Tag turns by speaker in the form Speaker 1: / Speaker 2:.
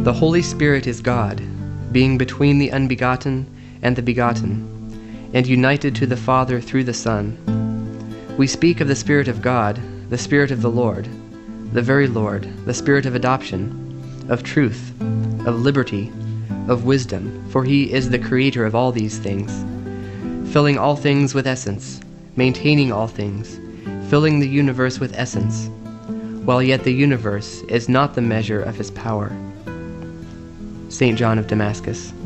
Speaker 1: The Holy Spirit is God, being between the unbegotten and the begotten, and united to the Father through the Son. We speak of the Spirit of God, the Spirit of the Lord, the very Lord, the Spirit of adoption, of truth, of liberty, of wisdom, for he is the creator of all these things, filling all things with essence, maintaining all things, filling the universe with essence, while yet the universe is not the measure of his power. St. John of Damascus.